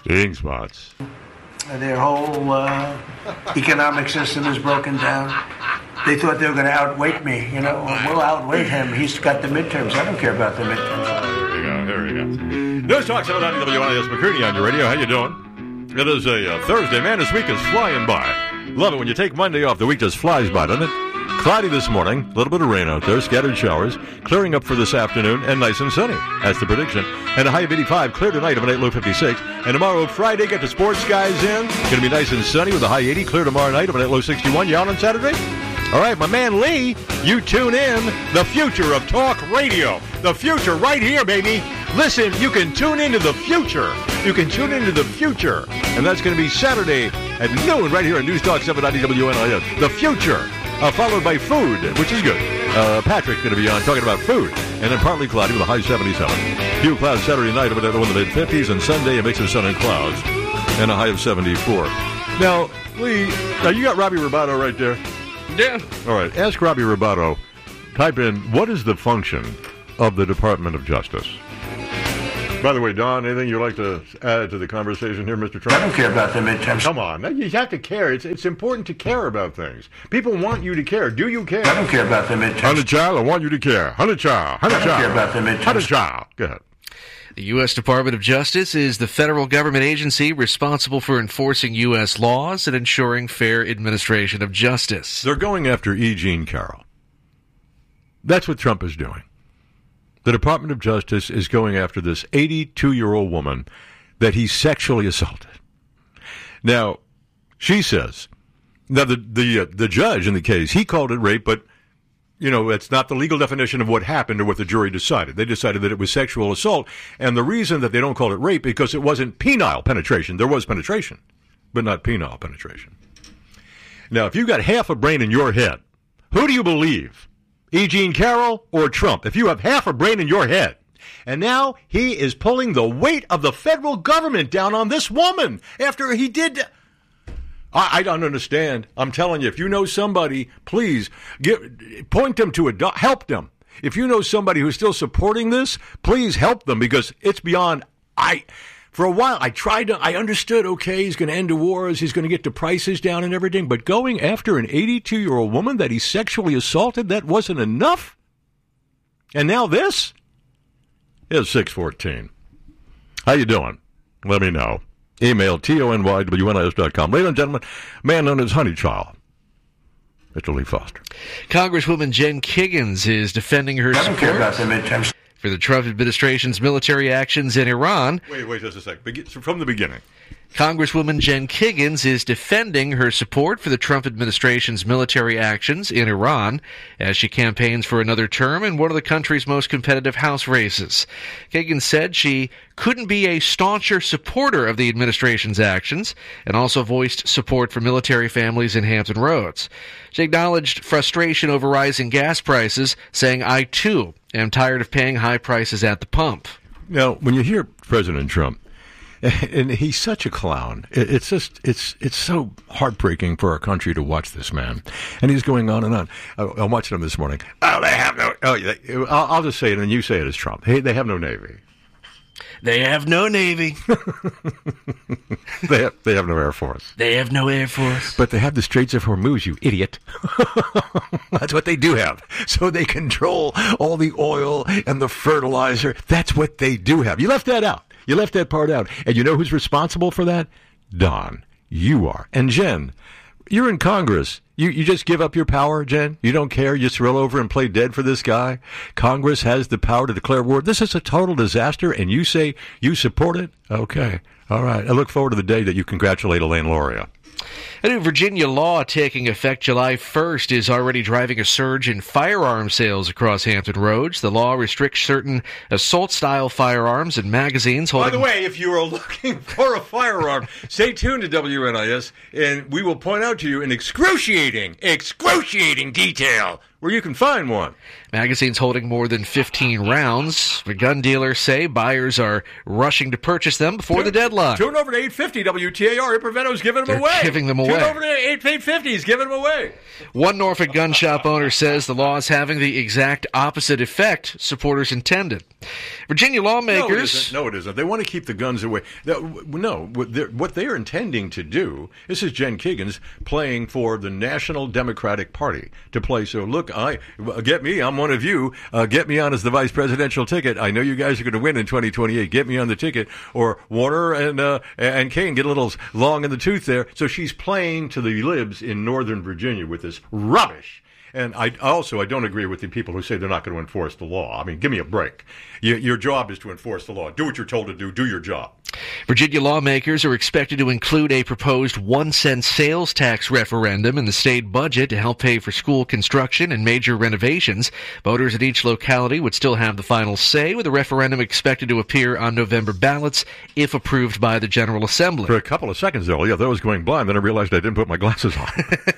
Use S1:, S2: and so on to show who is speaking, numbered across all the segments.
S1: Pink spots.
S2: Their whole economic system is broken down. They thought they were going to outweight me. You know, we'll outweight him. He's got the midterms. I don't care about the midterms.
S1: Here we go. News Talk 790 WNIS McCready on your radio. How you doing? It is a Thursday. Man, this week is flying by. Love it when you take Monday off. The week just flies by, doesn't it? Cloudy this morning, a little bit of rain out there, scattered showers, clearing up for this afternoon, and nice and sunny. That's the prediction. And a high of 85, clear tonight, overnight low 56. And tomorrow, Friday, get the sports skies in. Going to be nice and sunny with a high 80, clear tomorrow night, overnight low 61. You out on Saturday? All right, my man Lee, you tune in. The future of talk radio. The future right here, baby. Listen, you can tune into the future. You can tune into the future. And that's going to be Saturday at noon right here at News Talk 790 WNIS. The future. Followed by food, which is good. Patrick's going to be on talking about food. And then partly cloudy with a high 77. Few clouds Saturday night, but in the mid-50s. And Sunday, a mix of sun and clouds. And a high of 74. Now, Lee, you got Robbie Roboto right there?
S3: Yeah.
S1: All right. Ask Robbie Roboto. Type in, what is the function of the Department of Justice? By the way, Don, anything you'd like to add to the conversation here, Mr. Trump?
S2: I don't care about the midterms.
S1: Come on. You have to care. It's important to care about things. People want you to care. Do you care?
S2: I don't care about the midterms.
S1: Hunter Child, I want you to care. Hunter Child.
S2: I don't care about the midterms.
S1: Hunter Child. Go ahead.
S3: The U.S. Department of Justice is the federal government agency responsible for enforcing U.S. laws and ensuring fair administration of justice.
S1: They're going after E. Jean Carroll. That's what Trump is doing. The Department of Justice is going after this 82-year-old woman that he sexually assaulted. Now, she says, now the judge in the case, he called it rape, but, you know, it's not the legal definition of what happened or what the jury decided. They decided that it was sexual assault, and the reason that they don't call it rape because it wasn't penile penetration. There was penetration, but not penile penetration. Now, if you've got half a brain in your head, who do you believe? E. Jean Carroll or Trump? If you have half a brain in your head. And now he is pulling the weight of the federal government down on this woman after he did. I don't understand. I'm telling you, if you know somebody, please point them to help them. If you know somebody who's still supporting this, please help them because it's beyond. For a while, I understood, okay, he's going to end the wars, he's going to get the prices down and everything, but going after an 82-year-old woman that he sexually assaulted, that wasn't enough? And now this? It's 6:14. How you doing? Let me know. Email tony@wnis.com. Ladies and gentlemen, man known as Honey Child. Mr. Lee Foster.
S3: Congresswoman Jen Kiggans is defending her
S2: I don't care about the midterms.
S3: For the Trump administration's military actions in Iran.
S1: Wait just a sec. From the beginning.
S3: Congresswoman Jen Kiggans is defending her support for the Trump administration's military actions in Iran as she campaigns for another term in one of the country's most competitive House races. Kiggans said she couldn't be a stauncher supporter of the administration's actions and also voiced support for military families in Hampton Roads. She acknowledged frustration over rising gas prices, saying, I, too, am tired of paying high prices at the pump.
S1: Now, when you hear President Trump, and he's such a clown. It's so heartbreaking for our country to watch this man. And he's going on and on. I'm watching him this morning. Oh, they have no. Oh, I'll just say it, and you say it as Trump. Hey, they have no Navy.
S3: They have no Navy.
S1: They have no Air Force.
S3: They have no Air Force.
S1: But they have the Straits of Hormuz, you idiot. That's what they do have. So they control all the oil and the fertilizer. That's what they do have. You left that out. You left that part out. And you know who's responsible for that? Don. You are. And Jen, you're in Congress. You just give up your power, Jen? You don't care? You just roll over and play dead for this guy? Congress has the power to declare war. This is a total disaster, and you say you support it? Okay. All right. I look forward to the day that you congratulate Elaine Luria.
S3: A new Virginia law taking effect July 1st is already driving a surge in firearm sales across Hampton Roads. The law restricts certain assault-style firearms and magazines holding...
S1: By the way, if you are looking for a firearm, stay tuned to WNIS, and we will point out to you in excruciating detail where you can find one.
S3: Magazines holding more than 15 rounds. The gun dealers say buyers are rushing to purchase them before the deadline.
S1: Tune over to 850 WTAR. Ipperveno's giving them away.
S3: Giving them away.
S1: Tune over to 850. He's giving them away.
S3: One Norfolk gun shop owner says the law is having the exact opposite effect supporters intended. Virginia lawmakers...
S1: No, it isn't. They want to keep the guns away. No, what they're intending to do, this is Jen Kiggins playing for the National Democratic Party to play. So, look, get me. I'm one of you. Get me on as the vice presidential ticket. I know you guys are going to win in 2028. Get me on the ticket. Or Warner and Kane get a little long in the tooth there. So she's playing to the libs in Northern Virginia with this rubbish. And I don't agree with the people who say they're not going to enforce the law. I mean, give me a break. Your job is to enforce the law. Do what you're told to do. Do your job.
S3: Virginia lawmakers are expected to include a proposed 1-cent sales tax referendum in the state budget to help pay for school construction and major renovations. Voters at each locality would still have the final say, with the referendum expected to appear on November ballots if approved by the General Assembly.
S1: For a couple of seconds, though, I was going blind. Then I realized I didn't put my glasses on.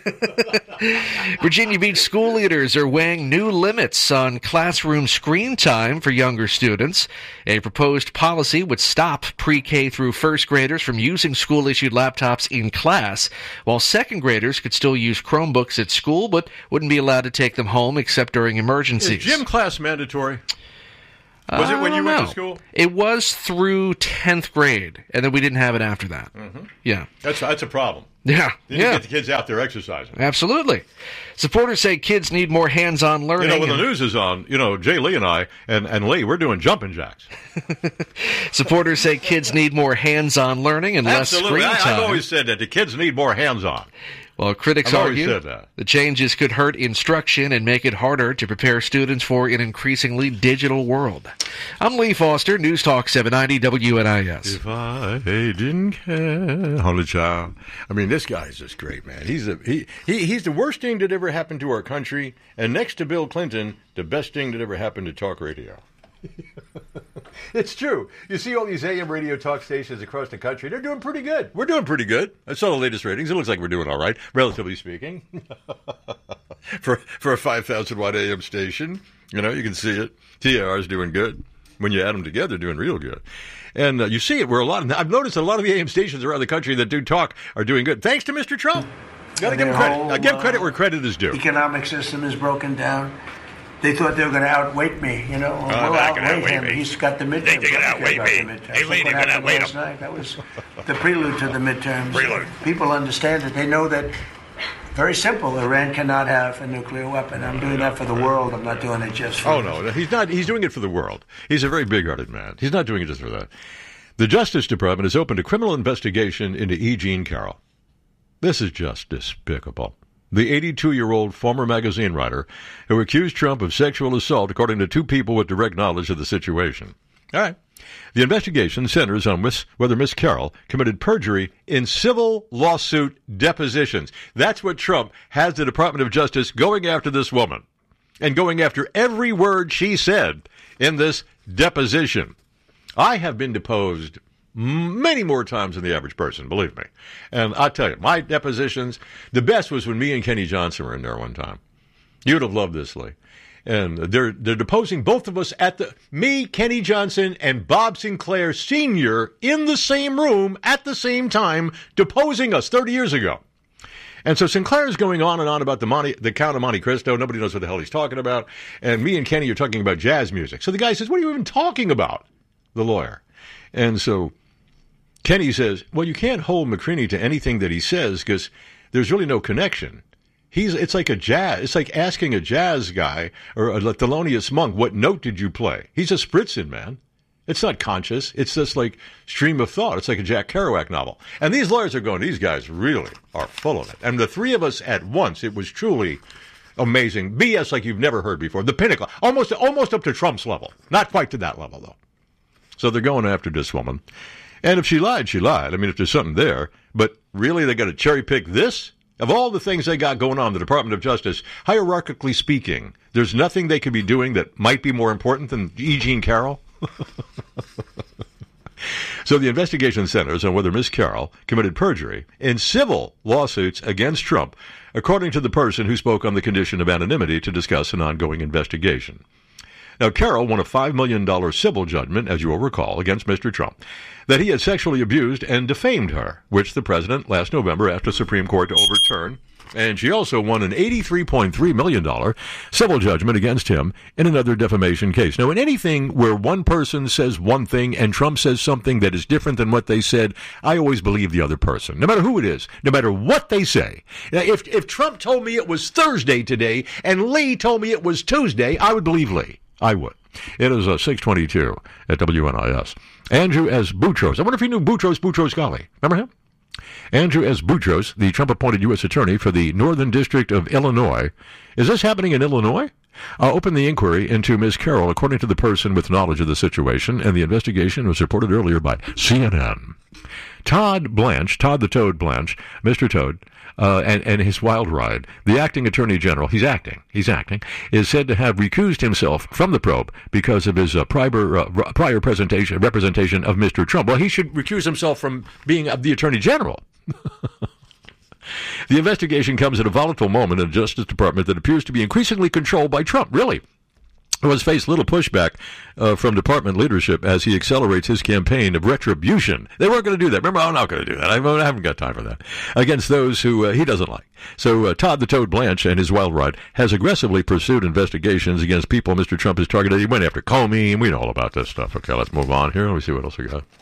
S3: Virginia Beach school leaders are weighing new limits on classroom screen time for younger students. A proposed policy would stop pre-K through first graders from using school-issued laptops in class, while second graders could still use Chromebooks at school but wouldn't be allowed to take them home except during emergencies.
S1: Is gym class mandatory? Was it when you went to school?
S3: It was through 10th grade, and then we didn't have it after that.
S1: Mm-hmm.
S3: Yeah.
S1: That's a problem.
S3: Yeah.
S1: You need to get the kids out there exercising.
S3: Absolutely. Supporters say kids need more hands-on learning.
S1: When the news is on, Jay Lee and I, and Lee, we're doing jumping jacks.
S3: Supporters say kids need more hands-on learning and less screen time.
S1: I've always said that the kids need more hands-on.
S3: Well, critics argue the changes could hurt instruction and make it harder to prepare students for an increasingly digital world. I'm Lee Foster, News Talk 790 WNIS.
S1: If I didn't care, Holy Child. I mean, this guy's just great, man. He's the worst thing that ever happened to our country, and next to Bill Clinton, the best thing that ever happened to talk radio. It's true. You see all these AM radio talk stations across the country. They're doing pretty good. We're doing pretty good. I saw the latest ratings. It looks like we're doing all right, relatively speaking. for a 5,000-watt AM station, you can see it. TAR is doing good. When you add them together, doing real good. And you see it where I've noticed a lot of the AM stations around the country that do talk are doing good. Thanks to Mr. Trump. Got to give him credit. I give credit where credit is due.
S2: Economic system is broken down. They thought they were going to outweight me, We'll outweight him. He's got the midterms.
S1: They're going to outweight me. Hey, Lee, they're going to outweight him.
S2: That was the prelude to the midterms.
S1: Prelude.
S2: People understand it. They know that, very simple, Iran cannot have a nuclear weapon. I'm doing that for the world. I'm not doing it just for...
S1: Oh, no, he's not. He's doing it for the world. He's a very big-hearted man. He's not doing it just for that. The Justice Department has opened a criminal investigation into E. Jean Carroll. This is just despicable. The 82-year-old former magazine writer who accused Trump of sexual assault, according to two people with direct knowledge of the situation. All right. The investigation centers on whether Miss Carroll committed perjury in civil lawsuit depositions. That's what Trump has the Department of Justice going after this woman and going after every word she said in this deposition. I have been deposed many more times than the average person, believe me. And I'll tell you, my depositions, the best was when me and Kenny Johnson were in there one time. You'd have loved this, Lee. And they're deposing both of us me, Kenny Johnson, and Bob Sinclair Sr. in the same room at the same time, deposing us 30 years ago. And so Sinclair is going on and on about the Count of Monte Cristo. Nobody knows what the hell he's talking about. And me and Kenny are talking about jazz music. So the guy says, what are you even talking about? The lawyer. And so Kenny says, well, you can't hold McCready to anything that he says because there's really no connection. It's like asking a jazz guy or a Thelonious Monk, what note did you play? He's a Spritzin, man. It's not conscious. It's just like stream of thought. It's like a Jack Kerouac novel. And these lawyers are going, these guys really are full of it. And the three of us at once, it was truly amazing. BS like you've never heard before. The pinnacle. Almost up to Trump's level. Not quite to that level, though. So they're going after this woman. And if she lied, she lied. I mean, if there's something there. But really, they got to cherry pick this? Of all the things they got going on, the Department of Justice, hierarchically speaking, there's nothing they could be doing that might be more important than E. Jean Carroll? So the investigation centers on whether Ms. Carroll committed perjury in civil lawsuits against Trump, according to the person who spoke on the condition of anonymity to discuss an ongoing investigation. Now, Carroll won a $5 million civil judgment, as you will recall, against Mr. Trump, that he had sexually abused and defamed her, which the president last November asked the Supreme Court to overturn. And she also won an $83.3 million civil judgment against him in another defamation case. Now, in anything where one person says one thing and Trump says something that is different than what they said, I always believe the other person, no matter who it is, no matter what they say. Now, if Trump told me it was Thursday today and Lee told me it was Tuesday, I would believe Lee. I would. It is 6:22 at WNIS. Andrew S. Boutros. I wonder if you knew Boutros Ghali. Remember him? Andrew S. Boutros, the Trump-appointed U.S. Attorney for the Northern District of Illinois. Is this happening in Illinois? Opened the inquiry into Ms. Carroll, according to the person with knowledge of the situation, and the investigation was reported earlier by CNN. Todd the Toad Blanche, Mr. Toad, and his wild ride, the acting attorney general, he's acting, is said to have recused himself from the probe because of his prior representation of Mr. Trump. Well, he should recuse himself from being the attorney general. The investigation comes at a volatile moment in the Justice Department that appears to be increasingly controlled by Trump. Really? Who has faced little pushback from department leadership as he accelerates his campaign of retribution. They weren't going to do that. Remember, I'm not going to do that. I haven't got time for that. Against those who he doesn't like. So Todd the Toad Blanche and his wild ride has aggressively pursued investigations against people Mr. Trump has targeted. He went after Comey, and we know all about this stuff. Okay, let's move on here. Let me see what else we got.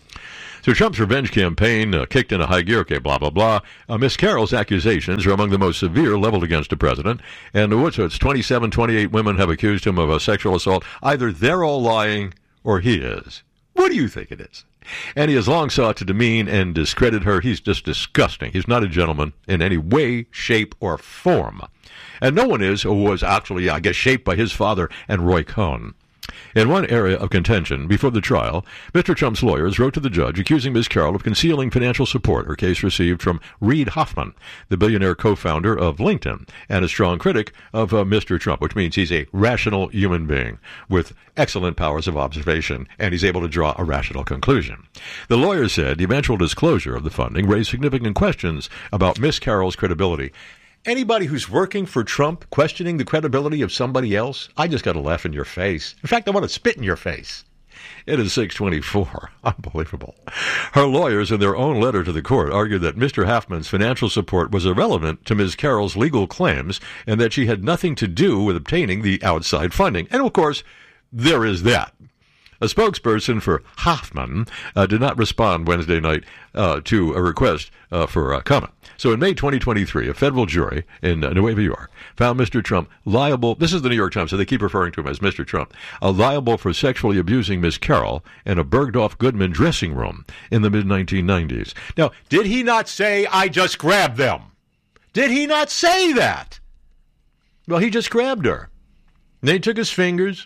S1: So Trump's revenge campaign kicked into high gear. Okay, blah, blah, blah. Ms. Carroll's accusations are among the most severe leveled against the president. And it's 28 women have accused him of a sexual assault. Either they're all lying or he is. What do you think it is? And he has long sought to demean and discredit her. He's just disgusting. He's not a gentleman in any way, shape, or form. And no one is or was actually, I guess, shaped by his father and Roy Cohn. In one area of contention before the trial, Mr. Trump's lawyers wrote to the judge accusing Ms. Carroll of concealing financial support her case received from Reid Hoffman, the billionaire co-founder of LinkedIn, and a strong critic of Mr. Trump, which means he's a rational human being with excellent powers of observation, and he's able to draw a rational conclusion. The lawyers said the eventual disclosure of the funding raised significant questions about Ms. Carroll's credibility. Anybody who's working for Trump questioning the credibility of somebody else, I just got to laugh in your face. In fact, I want to spit in your face. It is 6:24. Unbelievable. Her lawyers, in their own letter to the court, argued that Mr. Hoffman's financial support was irrelevant to Ms. Carroll's legal claims and that she had nothing to do with obtaining the outside funding. And, of course, there is that. A spokesperson for Hoffman did not respond Wednesday night to a request for comment. So in May 2023, a federal jury in Nueva York found Mr. Trump liable, this is the New York Times, so they keep referring to him as Mr. Trump, liable for sexually abusing Ms. Carroll in a Bergdorf Goodman dressing room in the mid-1990s. Now, did he not say, I just grabbed them? Did he not say that? Well, he just grabbed her. And then he took his fingers.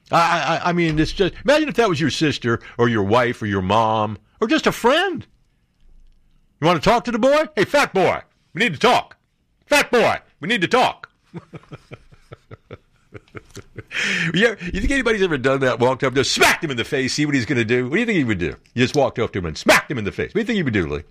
S1: I mean, it's just, imagine if that was your sister or your wife or your mom or just a friend. You want to talk to the boy? Hey, fat boy, we need to talk. Fat boy, we need to talk. You think anybody's ever done that? Walked up, just smacked him in the face, see what he's going to do? What do you think he would do? You just walked up to him and smacked him in the face. What do you think he would do, Lee?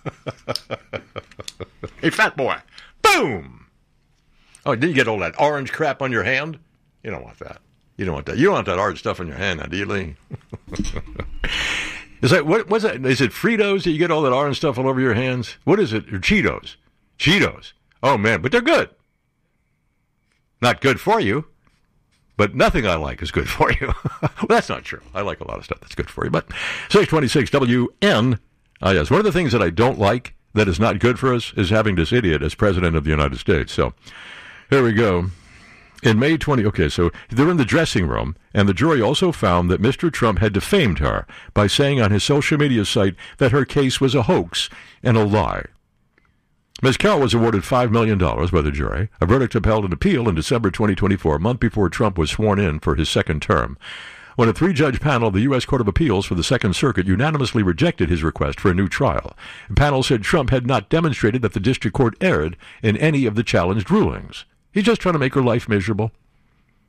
S1: Hey, fat boy. Boom. Oh, did you get all that orange crap on your hand? You don't want that. You don't want that. You don't want that orange stuff in your hand, now, do you, Lee? Is that, what's that? Is it Fritos that you get all that orange stuff all over your hands? What is it? Or Cheetos? Cheetos. Oh, man, but they're good. Not good for you, but nothing I like is good for you. Well, that's not true. I like a lot of stuff that's good for you. But 626 WN. Yes, one of the things that I don't like that is not good for us is having this idiot as president of the United States. So here we go. In May 20, okay, so they're in the dressing room, and the jury also found that Mr. Trump had defamed her by saying on his social media site that her case was a hoax and a lie. Ms. Carroll was awarded $5 million by the jury, a verdict upheld in appeal in December 2024, a month before Trump was sworn in for his second term, when a three-judge panel of the U.S. Court of Appeals for the Second Circuit unanimously rejected his request for a new trial. The panel said Trump had not demonstrated that the district court erred in any of the challenged rulings. He's just trying to make her life miserable.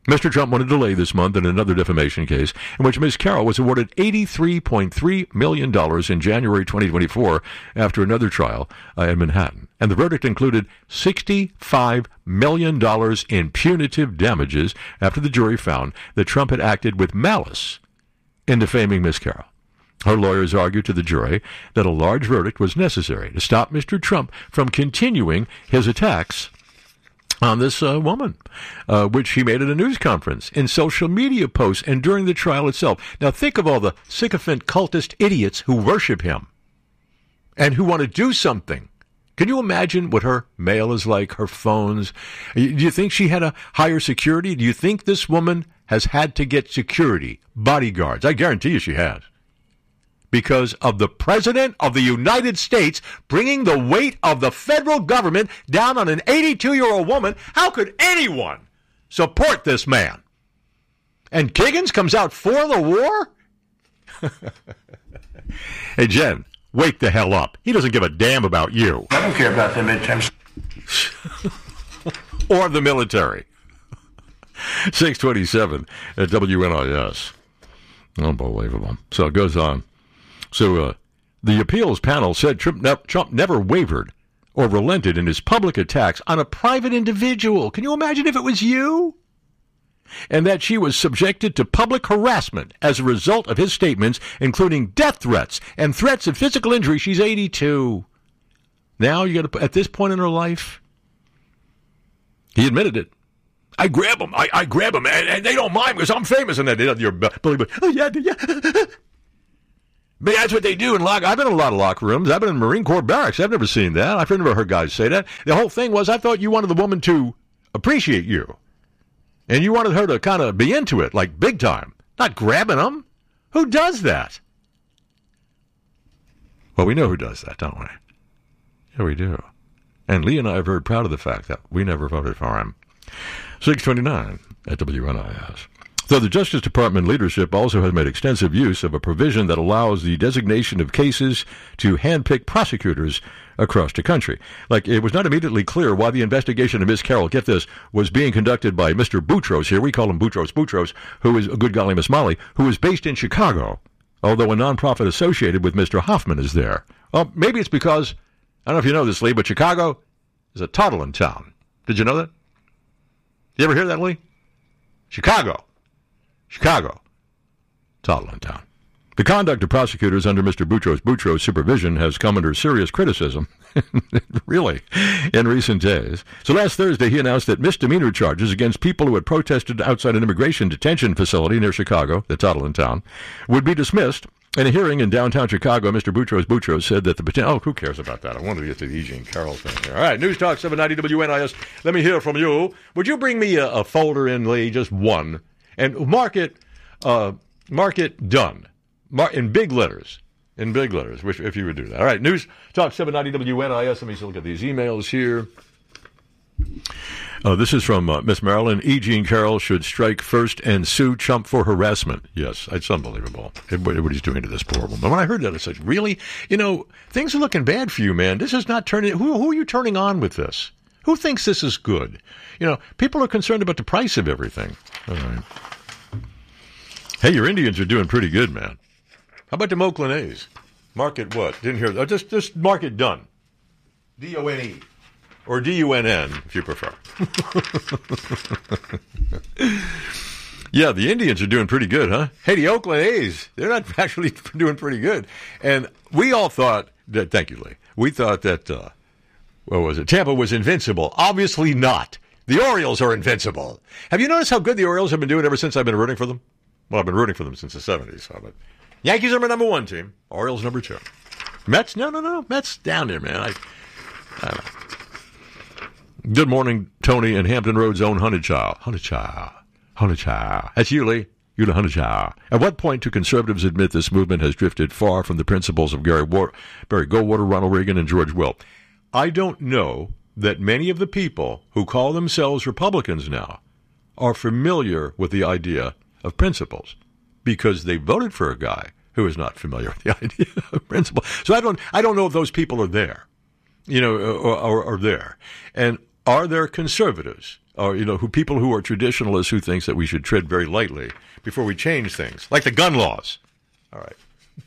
S1: Mr. Trump won a delay this month in another defamation case in which Ms. Carroll was awarded $83.3 million in January 2024 after another trial in Manhattan. And the verdict included $65 million in punitive damages after the jury found that Trump had acted with malice in defaming Ms. Carroll. Her lawyers argued to the jury that a large verdict was necessary to stop Mr. Trump from continuing his attacks on this woman, which he made at a news conference, in social media posts, and during the trial itself. Now think of all the sycophant cultist idiots who worship him and who want to do something. Can you imagine what her mail is like, her phones? Do you think she had a higher security? Do you think this woman has had to get security, bodyguards? I guarantee you she has. Because of the President of the United States bringing the weight of the federal government down on an 82-year-old woman. How could anyone support this man? And Kiggins comes out for the war? Hey, Jen, wake the hell up. He doesn't give a damn about you.
S2: I don't care about the midterms.
S1: Or the military. 627 at WNIS. Unbelievable. So it goes on. So the appeals panel said Trump never wavered or relented in his public attacks on a private individual. Can you imagine if it was you? And that she was subjected to public harassment as a result of his statements, including death threats and threats of physical injury. She's 82. Now you got to, at this point in her life, he admitted it. I grab them. I grab them, and they don't mind because I'm famous. And you're believe oh yeah. But that's what they do in I've been in a lot of locker rooms. I've been in Marine Corps barracks. I've never seen that. I've never heard guys say that. The whole thing was I thought you wanted the woman to appreciate you. And you wanted her to kind of be into it, like big time. Not grabbing them. Who does that? Well, we know who does that, don't we? Yeah, we do. And Lee and I are very proud of the fact that we never voted for him. 629 at WNIS. Though the Justice Department leadership also has made extensive use of a provision that allows the designation of cases to handpick prosecutors across the country. Like, it was not immediately clear why the investigation of Ms. Carroll, get this, was being conducted by Mr. Boutros here. We call him Boutros, who is, good golly, Miss Molly, who is based in Chicago, although a nonprofit associated with Mr. Hoffman is there. Well, maybe it's because, I don't know if you know this, Lee, but Chicago is a toddling town. Did you know that? You ever hear that, Lee? Chicago, toddling town. The conduct of prosecutors under Mr. Boutros' supervision has come under serious criticism, really, in recent days. So last Thursday, he announced that misdemeanor charges against people who had protested outside an immigration detention facility near Chicago, the toddling town, would be dismissed. In a hearing in downtown Chicago, Mr. Boutros said that the potential... Oh, who cares about that? I wanted to get to the E. Jean Carroll thing here. All right, News Talk 790 WNIS. Let me hear from you. Would you bring me a folder in, Lee, just one, and mark it done. In big letters, if you would do that. All right, News Talk 790 WNIS. Let me just look at these emails here. This is from Miss Marilyn. E. Jean Carroll should strike first and sue Trump for harassment. Yes, it's unbelievable what he's doing to this poor woman. When I heard that, I said, really? You know, things are looking bad for you, man. This is not turning... Who are you turning on with this? Who thinks this is good? You know, people are concerned about the price of everything. All right. Hey, your Indians are doing pretty good, man. How about the Oakland A's? Mark it what? Didn't hear that. Just mark it done. D-O-N-E. Or D-U-N-N, if you prefer. Yeah, the Indians are doing pretty good, huh? Hey, the Oakland A's, they're not actually doing pretty good. And we all thought that, thank you, Lee, we thought that, what was it, Tampa was invincible. Obviously not. The Orioles are invincible. Have you noticed how good the Orioles have been doing ever since I've been rooting for them? Well, I've been rooting for them since the 70s. But Yankees are my number one team. Orioles number two. Mets? No. Mets down there, man. I don't know. Good morning, Tony, and Hampton Road's own Honey Child. That's you, Lee. You're the Honey Child. At what point do conservatives admit this movement has drifted far from the principles of Barry Goldwater, Ronald Reagan, and George Will? I don't know that many of the people who call themselves Republicans now are familiar with the idea of principles because they voted for a guy who is not familiar with the idea of principle. So I don't know if those people are there, or are there. And are there conservatives or people who are traditionalists who thinks that we should tread very lightly before we change things, like the gun laws. All right.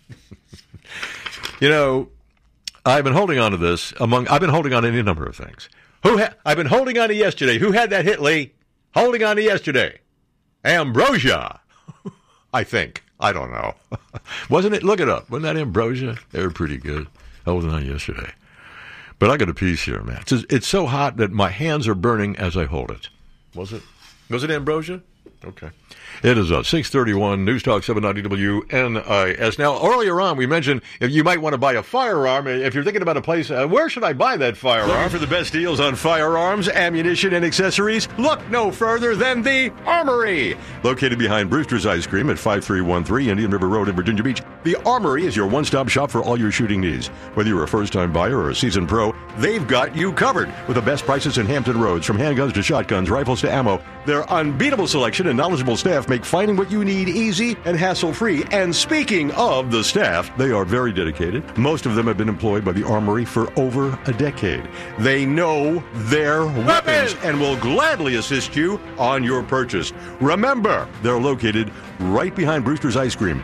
S1: I've been holding on to this. I've been holding on to any number of things. I've been holding on to yesterday. Who had that hit, Lee? Holding on to yesterday. Ambrosia. I think. I don't know. Wasn't it? Look it up. Wasn't that Ambrosia? They were pretty good. Holding on yesterday. But I got a piece here, man. It's so hot that my hands are burning as I hold it. Was it Ambrosia? Okay. It is 6:31, News Talk 790 WNIS. Now, earlier on, we mentioned if you might want to buy a firearm. If you're thinking about a place, where should I buy that firearm? Looking for the best deals on firearms, ammunition, and accessories? Look no further than the Armory. Located behind Brewster's Ice Cream at 5313 Indian River Road in Virginia Beach, the Armory is your one-stop shop for all your shooting needs. Whether you're a first-time buyer or a seasoned pro, they've got you covered with the best prices in Hampton Roads, from handguns to shotguns, rifles to ammo. Their unbeatable selection and knowledgeable staff make finding what you need easy and hassle-free. And speaking of the staff, they are very dedicated. Most of them have been employed by the Armory for over a decade. They know their weapons and will gladly assist you on your purchase. Remember, they're located right behind Brewster's Ice Cream,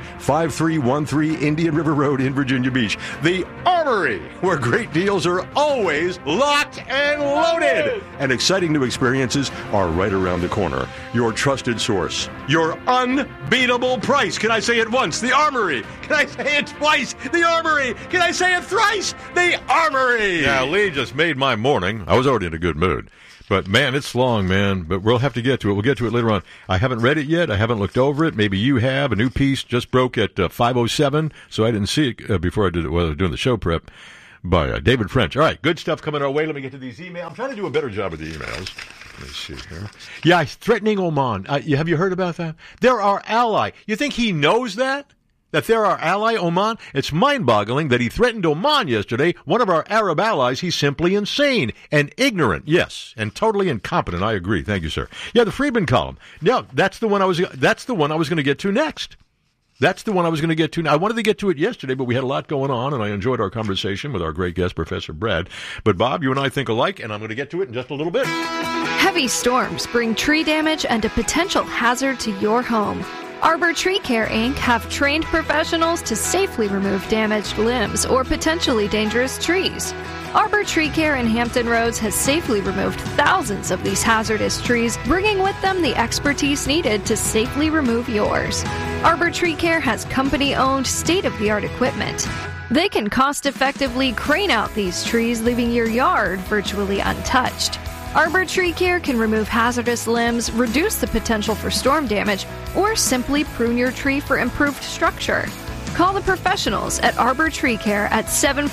S1: 5313 Indian River Road in Virginia Beach. The Armory, where great deals are always locked and loaded. And exciting new experiences are right around the corner. Your trusted source. Your unbeatable price. Can I say it once? The Armory. Can I say it twice? The Armory. Can I say it thrice? The Armory. Now, Lee just made my morning. I was already in a good mood. But, man, it's long, man. But we'll have to get to it. We'll get to it later on. I haven't read it yet. I haven't looked over it. Maybe you have. A new piece just broke at 5:07, so I didn't see it before I did it while I was doing the show prep, by David French. All right, good stuff coming our way. Let me get to these emails. I'm trying to do a better job with the emails. Let me see here. Yeah, he's threatening Oman. Have you heard about that? They're our ally. You think he knows that? That they're our ally, Oman? It's mind-boggling that he threatened Oman yesterday, one of our Arab allies. He's simply insane and ignorant, yes, and totally incompetent. I agree. Thank you, sir. Yeah, the Friedman column. Yeah, that's the one I was going to get to next. That's the one I was going to get to. I wanted to get to it yesterday, but we had a lot going on, and I enjoyed our conversation with our great guest, Professor Brad. But, Bob, you and I think alike, and I'm going to get to it in just a little bit.
S4: Heavy storms bring tree damage and a potential hazard to your home. Arbor Tree Care, Inc. have trained professionals to safely remove damaged limbs or potentially dangerous trees. Arbor Tree Care in Hampton Roads has safely removed thousands of these hazardous trees, bringing with them the expertise needed to safely remove yours. Arbor Tree Care has company-owned, state-of-the-art equipment. They can cost-effectively crane out these trees, leaving your yard virtually untouched. Arbor Tree Care can remove hazardous limbs, reduce the potential for storm damage, or simply prune your tree for improved structure. Call the professionals at Arbor Tree Care at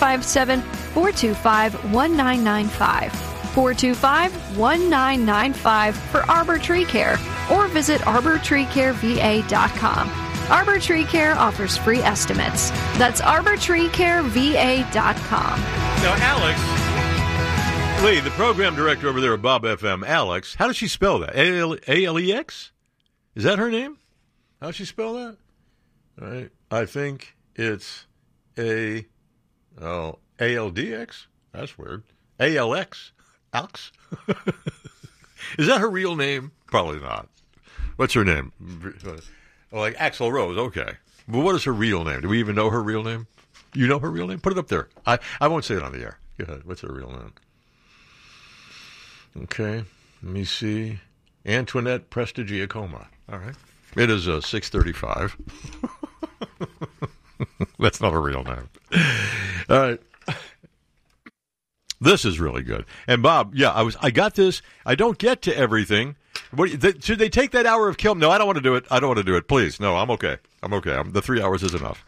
S4: 757-425-1995. 425-1995 for Arbor Tree Care, or visit arbortreecareva.com. Arbor Tree Care offers free estimates. That's arbortreecareva.com.
S1: Now, Alex Lee, the program director over there at Bob FM, Alex, how does she spell that? A-L-E-X? Is that her name? How does she spell that? All right. I think it's A-L-D-X? That's weird. A-L-X? Alex? Is that her real name? Probably not. What's her name? Oh, like Axl Rose, okay. But what is her real name? Do we even know her real name? You know her real name? Put it up there. I won't say it on the air. Go ahead. What's her real name? Okay. Let me see. Antoinette Prestigiacomo. All right. It is 6:35. That's not a real name. All right. This is really good. And Bob, yeah, I got this. I don't get to everything. Should they take that hour of kill? No, I don't want to do it. I don't want to do it. Please. No, I'm okay. The 3 hours is enough.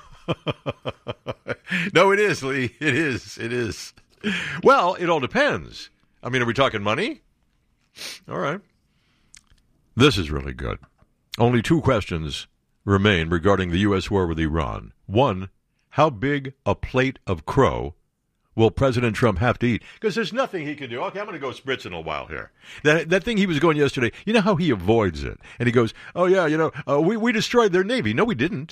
S1: No, it is, Lee. It is. Well, it all depends. I mean, are we talking money? All right. This is really good. Only 2 questions remain regarding the U.S. war with Iran. 1, how big a plate of crow will President Trump have to eat? Because there's nothing he can do. Okay, I'm going to go spritz in a while here. That thing he was going yesterday, you know how he avoids it? And he goes, oh, yeah, we destroyed their Navy. No, we didn't.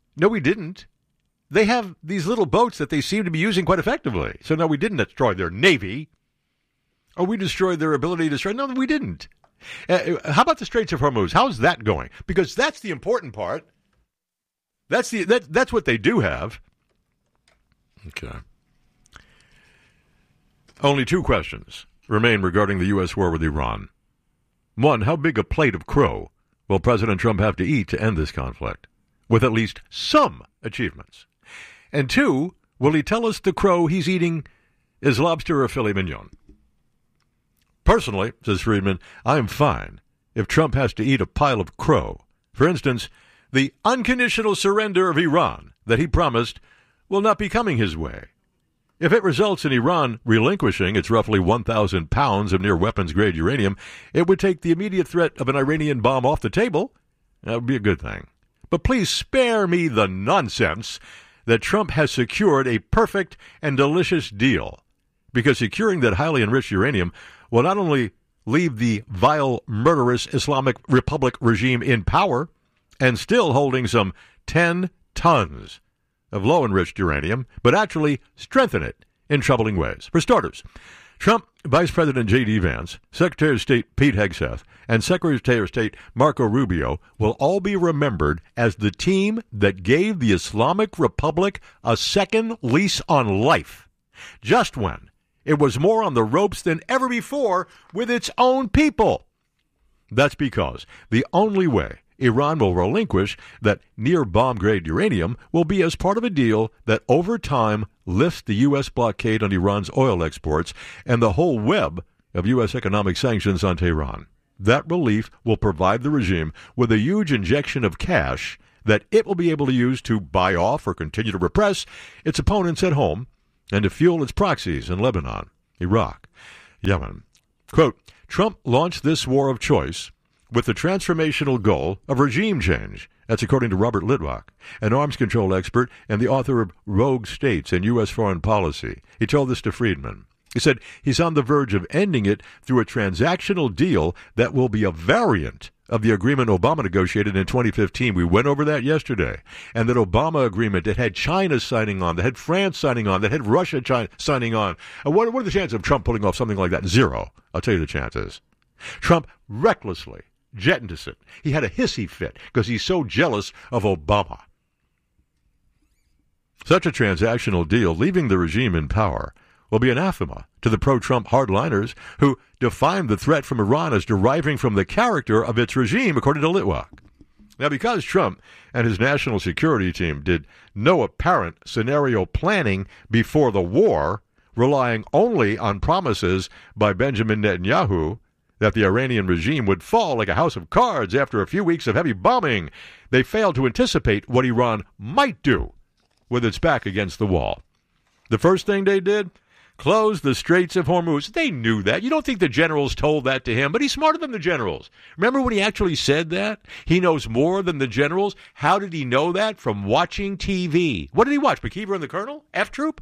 S1: They have these little boats that they seem to be using quite effectively. So, no, we didn't destroy their Navy. or we destroyed their ability to destroy. No, we didn't. How about the Straits of Hormuz? How's that going? Because that's the important part. That's what they do have. Okay. Only 2 questions remain regarding the U.S. war with Iran. 1, how big a plate of crow will President Trump have to eat to end this conflict, with at least some achievements? And 2, will he tell us the crow he's eating is lobster or filet mignon? Personally, says Friedman, I'm fine if Trump has to eat a pile of crow. For instance, the unconditional surrender of Iran that he promised will not be coming his way. If it results in Iran relinquishing its roughly 1,000 pounds of near-weapons-grade uranium, it would take the immediate threat of an Iranian bomb off the table. That would be a good thing. But please spare me the nonsense that Trump has secured a perfect and delicious deal, because securing that highly enriched uranium will not only leave the vile, murderous Islamic Republic regime in power and still holding some 10 tons of low-enriched uranium, but actually strengthen it in troubling ways. For starters, Trump, Vice President J.D. Vance, Secretary of State Pete Hegseth, and Secretary of State Marco Rubio will all be remembered as the team that gave the Islamic Republic a second lease on life, just when it was more on the ropes than ever before with its own people. That's because the only way Iran will relinquish that near-bomb-grade uranium will be as part of a deal that over time lifts the U.S. blockade on Iran's oil exports and the whole web of U.S. economic sanctions on Tehran. That relief will provide the regime with a huge injection of cash that it will be able to use to buy off or continue to repress its opponents at home and to fuel its proxies in Lebanon, Iraq, Yemen. Quote, Trump launched this war of choice with the transformational goal of regime change. That's according to Robert Litwack, an arms control expert and the author of Rogue States and U.S. Foreign Policy. He told this to Friedman. He said he's on the verge of ending it through a transactional deal that will be a variant of the agreement Obama negotiated in 2015. We went over that yesterday. And that Obama agreement that had China signing on, that had France signing on, that had Russia signing on. What are the chances of Trump pulling off something like that? 0. I'll tell you the chances. Trump recklessly jettisoned it. He had a hissy fit because he's so jealous of Obama. Such a transactional deal, leaving the regime in power, will be anathema to the pro-Trump hardliners who define the threat from Iran as deriving from the character of its regime, according to Litwack. Now, because Trump and his national security team did no apparent scenario planning before the war, relying only on promises by Benjamin Netanyahu that the Iranian regime would fall like a house of cards after a few weeks of heavy bombing, they failed to anticipate what Iran might do with its back against the wall. The first thing they did? Close the Straits of Hormuz. They knew that. You don't think the generals told that to him, but he's smarter than the generals. Remember when he actually said that? He knows more than the generals. How did he know that? From watching TV. What did he watch? McKeever and the Colonel? F Troop?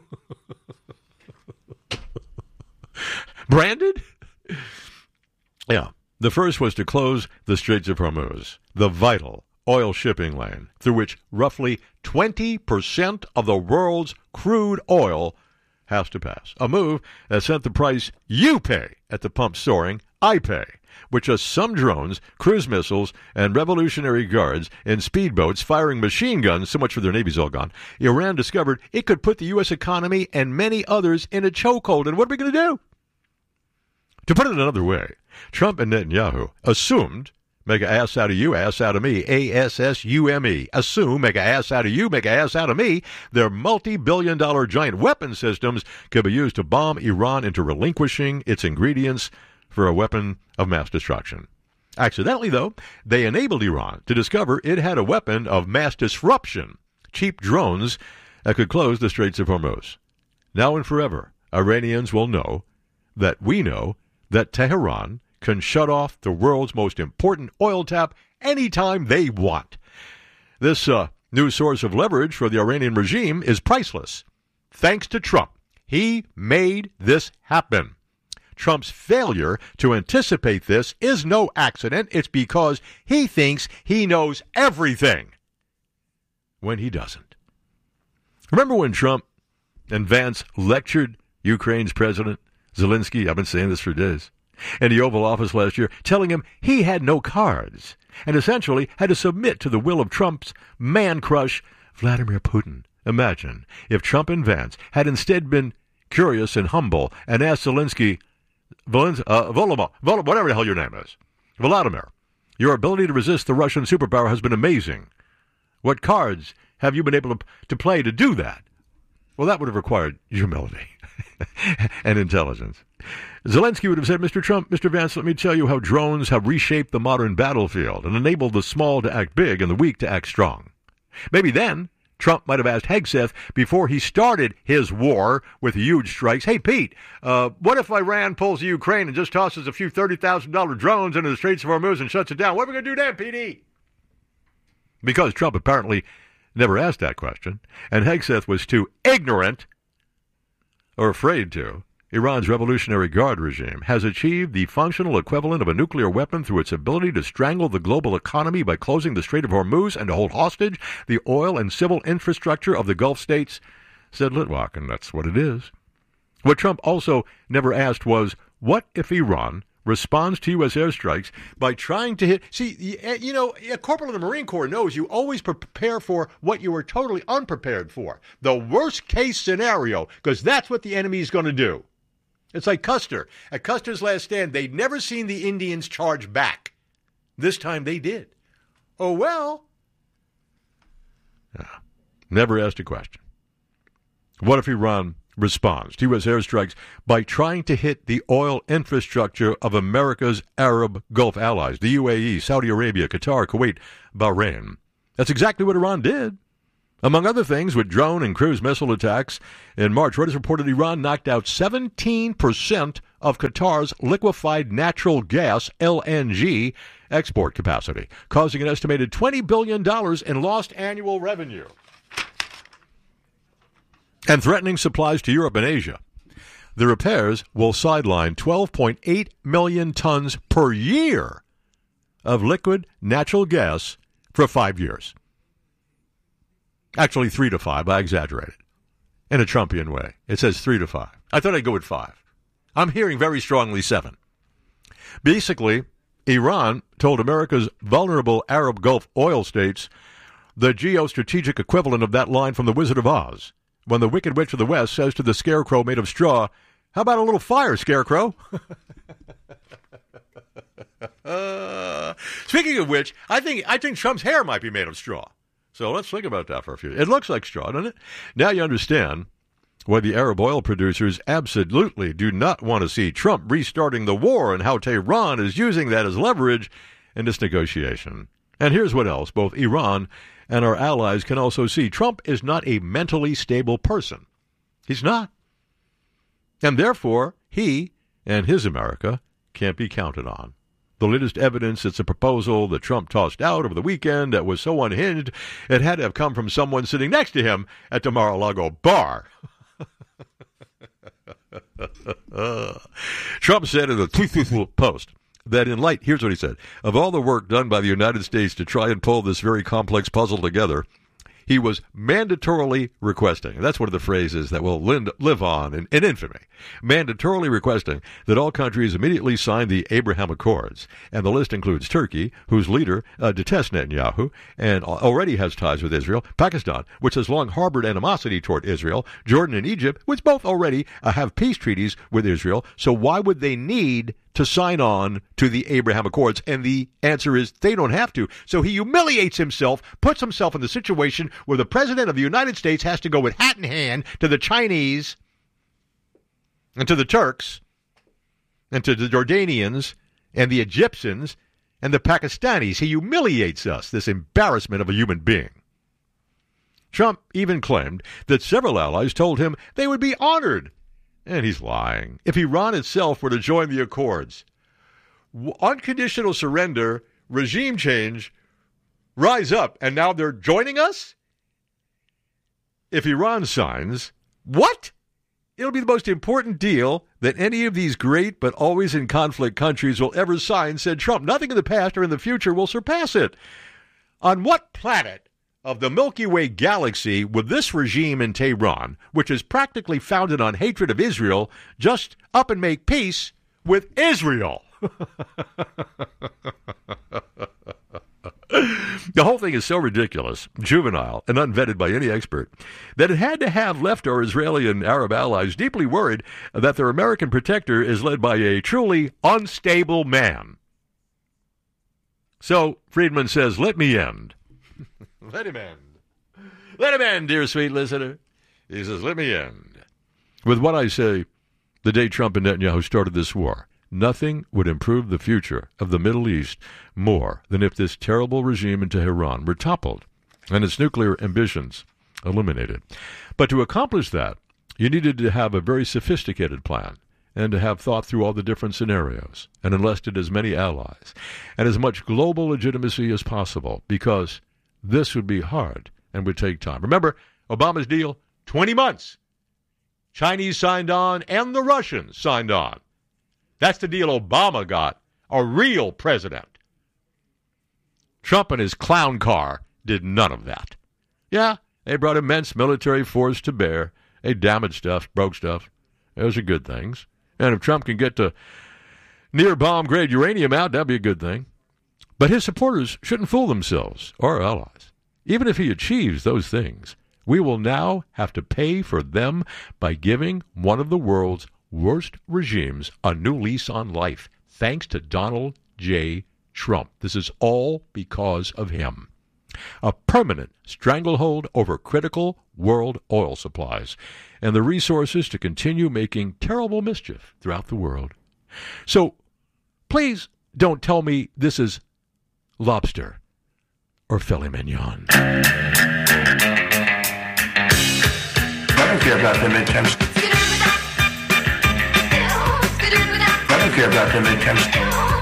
S1: Branded? Yeah. The first was to close the Straits of Hormuz, the vital oil shipping lane through which roughly 20% of the world's crude oil has to pass. A move that sent the price you pay at the pump soaring, I pay, with just some drones, cruise missiles, and Revolutionary Guards in speedboats firing machine guns, so much for their Navy's all gone. Iran discovered it could put the U.S. economy and many others in a chokehold. And what are we going to do? To put it another way, Trump and Netanyahu assumed make an ass out of you, ass out of me, A-S-S-U-M-E. Assume, make an ass out of you, make an ass out of me. Their multi-billion-dollar giant weapon systems could be used to bomb Iran into relinquishing its ingredients for a weapon of mass destruction. Accidentally, though, they enabled Iran to discover it had a weapon of mass disruption, cheap drones that could close the Straits of Hormuz. Now and forever, Iranians will know that we know that Tehran can shut off the world's most important oil tap anytime they want. This new source of leverage for the Iranian regime is priceless. Thanks to Trump, he made this happen. Trump's failure to anticipate this is no accident. It's because he thinks he knows everything when he doesn't. Remember when Trump and Vance lectured Ukraine's president Zelensky, I've been saying this for days, in the Oval Office last year, telling him he had no cards and essentially had to submit to the will of Trump's man-crush, Vladimir Putin. Imagine if Trump and Vance had instead been curious and humble and asked Zelensky, Volodymyr, whatever the hell your name is, Vladimir, your ability to resist the Russian superpower has been amazing. What cards have you been able to play to do that? Well, that would have required humility and intelligence. Zelensky would have said, Mr. Trump, Mr. Vance, let me tell you how drones have reshaped the modern battlefield and enabled the small to act big and the weak to act strong. Maybe then Trump might have asked Hegseth before he started his war with huge strikes, hey, Pete, what if Iran pulls the Ukraine and just tosses a few $30,000 drones into the Straits of Hormuz and shuts it down? What are we going to do then, PD? Because Trump apparently never asked that question, and Hegseth was too ignorant or afraid to. Iran's Revolutionary Guard regime has achieved the functional equivalent of a nuclear weapon through its ability to strangle the global economy by closing the Strait of Hormuz and to hold hostage the oil and civil infrastructure of the Gulf states, said Litwack, and that's what it is. What Trump also never asked was, what if Iran responds to U.S. airstrikes by trying to hit... See, you know, a corporal in the Marine Corps knows you always prepare for what you were totally unprepared for. The worst-case scenario, because that's what the enemy is going to do. It's like Custer. At Custer's last stand, they'd never seen the Indians charge back. This time they did. Oh, well. Never asked a question. What if Iran responds to U.S. airstrikes by trying to hit the oil infrastructure of America's Arab Gulf allies, the UAE, Saudi Arabia, Qatar, Kuwait, Bahrain? That's exactly what Iran did. Among other things, with drone and cruise missile attacks, in March, Reuters reported Iran knocked out 17% of Qatar's liquefied natural gas, LNG, export capacity, causing an estimated $20 billion in lost annual revenue, and threatening supplies to Europe and Asia. The repairs will sideline 12.8 million tons per year of liquid natural gas for 5 years. Actually, 3 to 5. I exaggerated. In a Trumpian way. It says 3 to 5. I thought I'd go with 5. I'm hearing very strongly 7. Basically, Iran told America's vulnerable Arab Gulf oil states the geostrategic equivalent of that line from The Wizard of Oz, when the Wicked Witch of the West says to the scarecrow made of straw, how about a little fire, scarecrow? Speaking of which, I think Trump's hair might be made of straw. So let's think about that for a few. It looks like straw, doesn't it? Now you understand why the Arab oil producers absolutely do not want to see Trump restarting the war and how Tehran is using that as leverage in this negotiation. And here's what else. Both Iran and our allies can also see. Trump is not a mentally stable person. He's not. And therefore, he and his America can't be counted on. The latest evidence, it's a proposal that Trump tossed out over the weekend that was so unhinged it had to have come from someone sitting next to him at the Mar-a-Lago bar. Trump said in the Post that in light, here's what he said, of all the work done by the United States to try and pull this very complex puzzle together, he was mandatorily requesting, and that's one of the phrases that will live on in infamy, mandatorily requesting that all countries immediately sign the Abraham Accords. And the list includes Turkey, whose leader detests Netanyahu and already has ties with Israel, Pakistan, which has long harbored animosity toward Israel, Jordan and Egypt, which both already have peace treaties with Israel. So why would they need to sign on to the Abraham Accords? And the answer is they don't have to. So he humiliates himself, puts himself in the situation where the President of the United States has to go with hat in hand to the Chinese and to the Turks and to the Jordanians and the Egyptians and the Pakistanis. He humiliates us, this embarrassment of a human being. Trump even claimed that several allies told him they would be honored, and he's lying, if Iran itself were to join the Accords. Unconditional surrender, regime change, rise up, and now they're joining us? If Iran signs, what? It'll be the most important deal that any of these great but always in conflict countries will ever sign, said Trump. Nothing in the past or in the future will surpass it. On what planet of the Milky Way galaxy with this regime in Tehran, which is practically founded on hatred of Israel, just up and make peace with Israel. The whole thing is so ridiculous, juvenile, and unvetted by any expert that it had to have left our Israeli and Arab allies deeply worried that their American protector is led by a truly unstable man. So Friedman says, let me end. Let him end. Let him end, dear sweet listener. He says, let me end. With what I say, the day Trump and Netanyahu started this war, nothing would improve the future of the Middle East more than if this terrible regime in Tehran were toppled and its nuclear ambitions eliminated. But to accomplish that, you needed to have a very sophisticated plan and to have thought through all the different scenarios and enlisted as many allies and as much global legitimacy as possible, because this would be hard and would take time. Remember, Obama's deal, 20 months. Chinese signed on and the Russians signed on. That's the deal Obama got, a real president. Trump and his clown car did none of that. Yeah, they brought immense military force to bear. They damaged stuff, broke stuff. Those are good things. And if Trump can get to near bomb-grade uranium out, that'd be a good thing. But his supporters shouldn't fool themselves, or our allies. Even if he achieves those things, we will now have to pay for them by giving one of the world's worst regimes a new lease on life, thanks to Donald J. Trump. This is all because of him. A permanent stranglehold over critical world oil supplies and the resources to continue making terrible mischief throughout the world. So please don't tell me this is lobster or filet mignon.
S2: I don't care about the midterms. I don't care about the midterms.